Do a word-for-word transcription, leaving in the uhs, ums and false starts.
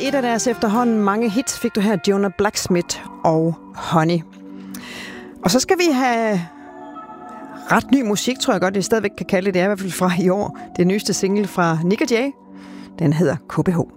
et af deres efterhånden mange hits fik du her Jonah Blacksmith og Honey. Og så skal vi have ret ny musik, tror jeg godt, det stadigvæk kan kalde det. Det er i hvert fald fra i år. Det nyeste single fra Nick og Jay. Den hedder K B H.